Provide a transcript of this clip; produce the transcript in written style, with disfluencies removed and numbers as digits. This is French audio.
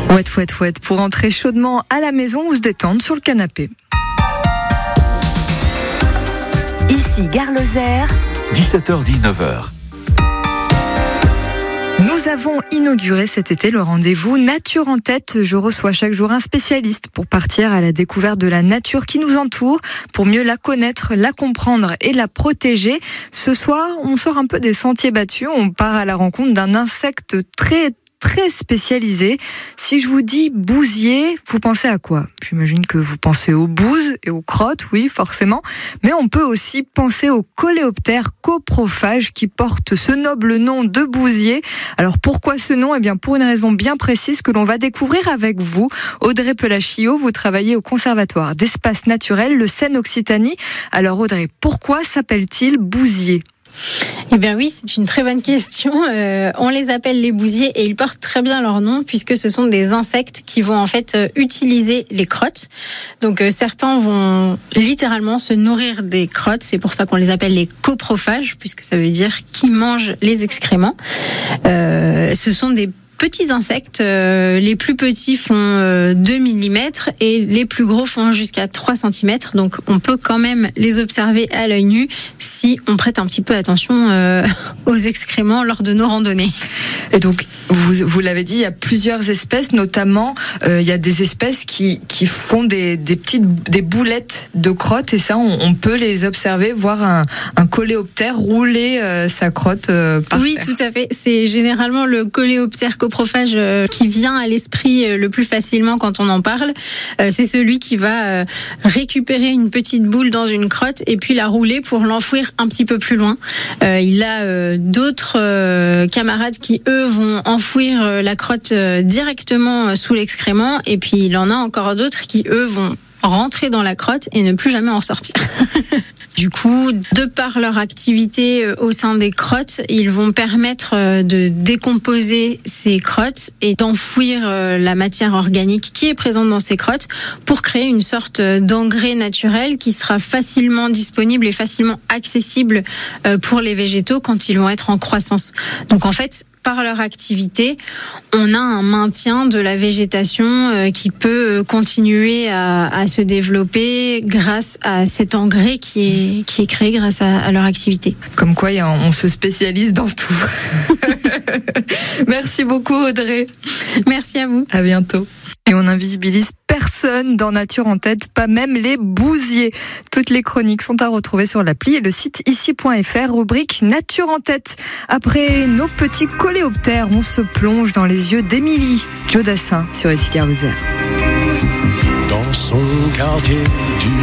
Ouette pour entrer chaudement à la maison ou se détendre sur le canapé. Ici Gare Lozère, 17h-19h. Nous avons inauguré cet été le rendez-vous Nature en tête. Je reçois chaque jour un spécialiste pour partir à la découverte de la nature qui nous entoure, pour mieux la connaître, la comprendre et la protéger. Ce soir, on sort un peu des sentiers battus, on part à la rencontre d'un insecte très spécialisé. Si je vous dis bousier, vous pensez à quoi? J'imagine que vous pensez aux bouses et aux crottes, oui, forcément. Mais on peut aussi penser au coléoptère coprophage qui porte ce noble nom de bousier. Alors pourquoi ce nom? Eh bien pour une raison bien précise que l'on va découvrir avec vous. Audrey Pelachio, vous travaillez au Conservatoire d'espaces naturels, le Seine-Occitanie. Alors Audrey, pourquoi s'appelle-t-il bousier? Eh bien oui, c'est une très bonne question. On les appelle les bousiers et ils portent très bien leur nom puisque ce sont des insectes qui vont en fait utiliser les crottes. Donc certains vont littéralement se nourrir des crottes. C'est pour ça qu'on les appelle les coprophages puisque ça veut dire qui mangent les excréments. Ce sont des petits insectes, les plus petits font 2 mm et les plus gros font jusqu'à 3 cm. Donc on peut quand même les observer à l'œil nu si on prête un petit peu attention aux excréments lors de nos randonnées. Et donc, vous l'avez dit, il y a plusieurs espèces, notamment il y a des espèces qui font des boulettes de crottes, et ça, on peut les observer, voir un coléoptère rouler sa crotte par oui, terre. tout à fait. C'est généralement le coléoptère coprophage qui vient à l'esprit le plus facilement quand on en parle. C'est celui qui va récupérer une petite boule dans une crotte et puis la rouler pour l'enfouir un petit peu plus loin. Il a d'autres camarades qui, eux, vont enfouir la crotte directement sous l'excrément, et puis il en a encore d'autres qui, eux, vont rentrer dans la crotte et ne plus jamais en sortir. Du coup, de par leur activité au sein des crottes, ils vont permettre de décomposer ces crottes et d'enfouir la matière organique qui est présente dans ces crottes pour créer une sorte d'engrais naturel qui sera facilement disponible et facilement accessible pour les végétaux quand ils vont être en croissance. Donc en fait, par leur activité, on a un maintien de la végétation qui peut continuer à se développer grâce à cet engrais qui est créé grâce à leur activité. Comme quoi, on se spécialise dans tout. Merci beaucoup Audrey. Merci à vous. À bientôt. Et on n'invisibilise personne dans Nature en tête, pas même les bousiers. Toutes les chroniques sont à retrouver sur l'appli et le site ici.fr, rubrique Nature en tête. Après nos petits coléoptères, on se plonge dans les yeux d'Émilie Jodassin sur Ici Gare Lozère. Dans son quartier du